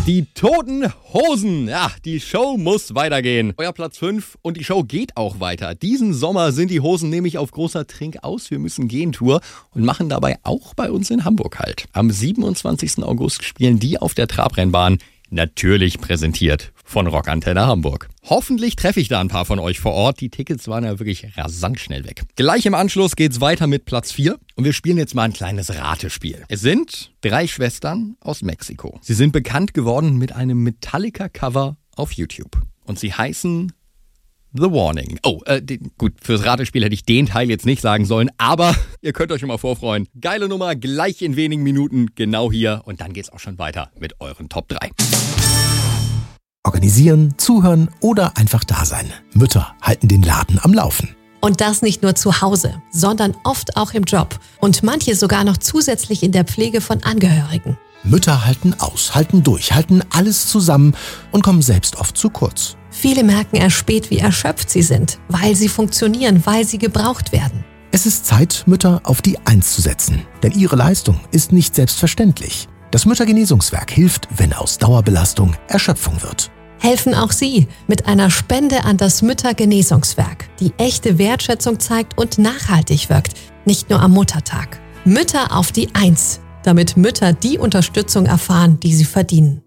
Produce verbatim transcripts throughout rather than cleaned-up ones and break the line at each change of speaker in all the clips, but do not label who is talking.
Die Toten Hosen. Ja, die Show muss weitergehen. Euer Platz fünf und die Show geht auch weiter. Diesen Sommer sind die Hosen nämlich auf großer Trink-aus, wir müssen gehen Tour und machen dabei auch bei uns in Hamburg halt. Am siebenundzwanzigsten August spielen die auf der Trabrennbahn. Natürlich präsentiert von Rock Antenne Hamburg. Hoffentlich treffe ich da ein paar von euch vor Ort. Die Tickets waren ja wirklich rasant schnell weg. Gleich im Anschluss geht's weiter mit Platz vier und wir spielen jetzt mal ein kleines Ratespiel. Es sind drei Schwestern aus Mexiko. Sie sind bekannt geworden mit einem Metallica-Cover auf YouTube. Und sie heißen The Warning. Oh, äh, den, gut, fürs Ratespiel hätte ich den Teil jetzt nicht sagen sollen, aber ihr könnt euch schon mal vorfreuen. Geile Nummer, gleich in wenigen Minuten, genau hier. Und dann geht's auch schon weiter mit euren Top drei.
Organisieren, zuhören oder einfach da sein. Mütter halten den Laden am Laufen.
Und das nicht nur zu Hause, sondern oft auch im Job. Und manche sogar noch zusätzlich in der Pflege von Angehörigen.
Mütter halten aus, halten durch, halten alles zusammen und kommen selbst oft zu kurz.
Viele merken erst spät, wie erschöpft sie sind, weil sie funktionieren, weil sie gebraucht werden.
Es ist Zeit, Mütter auf die Eins zu setzen, denn ihre Leistung ist nicht selbstverständlich. Das Müttergenesungswerk hilft, wenn aus Dauerbelastung Erschöpfung wird.
Helfen auch Sie mit einer Spende an das Müttergenesungswerk, die echte Wertschätzung zeigt und nachhaltig wirkt, nicht nur am Muttertag. Mütter auf die Eins, damit Mütter die Unterstützung erfahren, die sie verdienen.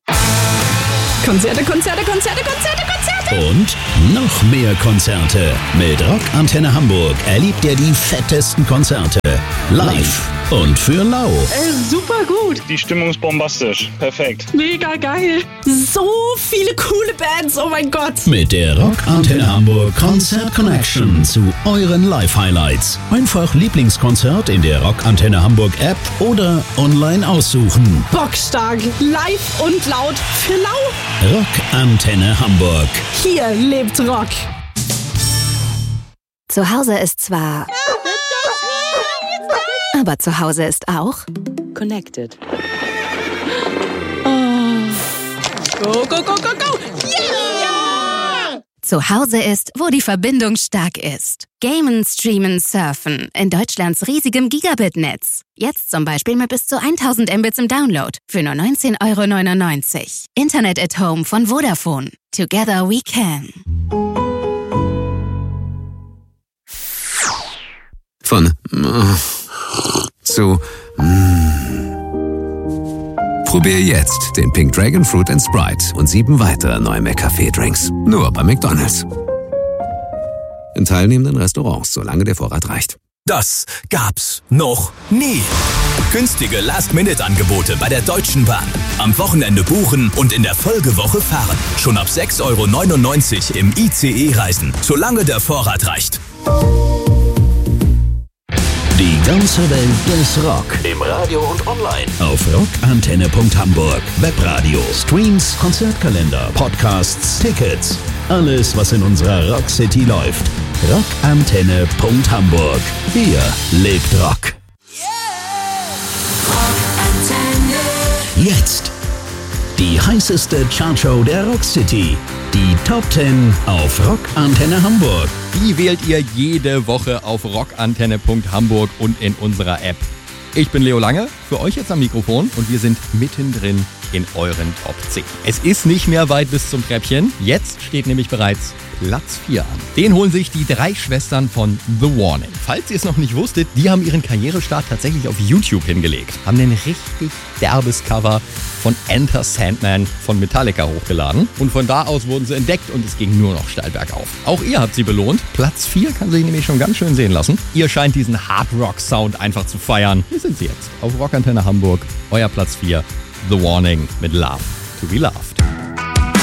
Konzerte, Konzerte, Konzerte, Konzerte, Konzerte!
Und noch mehr Konzerte. Mit Rock Antenne Hamburg erlebt ihr die fettesten Konzerte. Live und für lau.
Ey, super gut.
Die Stimmung ist bombastisch. Perfekt.
Mega geil. So viele coole Bands, oh mein Gott.
Mit der Rock Antenne Hamburg Konzert Connection zu euren Live-Highlights. Einfach Lieblingskonzert in der Rock Antenne Hamburg App oder online aussuchen.
Bockstark, live und laut für lau.
Rock Antenne Hamburg.
Hier lebt Rock.
Zu Hause ist zwar... Aber zu Hause ist auch...
Connected.
Go, go, go, go, go. Yeah!
Zu Hause ist, wo die Verbindung stark ist. Gamen, Streamen, Surfen in Deutschlands riesigem Gigabit-Netz. Jetzt zum Beispiel mit bis zu tausend Mbits im Download für nur neunzehn Euro neunundneunzig. Internet at Home von Vodafone. Together we can.
Von äh, zu mm. Probier jetzt den Pink Dragon Fruit and Sprite und sieben weitere neue McCafé-Drinks. Nur bei McDonald's. In teilnehmenden Restaurants, solange der Vorrat reicht.
Das gab's noch nie. Günstige Last-Minute-Angebote bei der Deutschen Bahn. Am Wochenende buchen und in der Folgewoche fahren. Schon ab sechs Euro neunundneunzig im I C E reisen, solange der Vorrat reicht.
Die ganze Welt des Rock. Im Radio und online. Auf rockantenne Punkt Hamburg. Webradio, Streams, Konzertkalender, Podcasts, Tickets. Alles, was in unserer Rock City läuft. rockantenne Punkt Hamburg. Hier lebt Rock. Jetzt. Die heißeste Chartshow der Rock City. Die Top zehn auf Rock Antenne Hamburg.
Die wählt ihr jede Woche auf rockantenne Punkt Hamburg und in unserer App. Ich bin Leo Lange, für euch jetzt am Mikrofon und wir sind mittendrin in euren Top zehn. Es ist nicht mehr weit bis zum Treppchen. Jetzt steht nämlich bereits Platz vier an. Den holen sich die drei Schwestern von The Warning. Falls ihr es noch nicht wusstet, die haben ihren Karrierestart tatsächlich auf YouTube hingelegt. Haben einen richtig derbes Cover von Enter Sandman von Metallica hochgeladen. Und von da aus wurden sie entdeckt und es ging nur noch steil bergauf. Auch ihr habt sie belohnt. Platz vier kann sich nämlich schon ganz schön sehen lassen. Ihr scheint diesen Hard-Rock-Sound einfach zu feiern. Hier sind sie jetzt auf Rockantenne Hamburg. Euer Platz vier, The Warning mit Love to be Loved.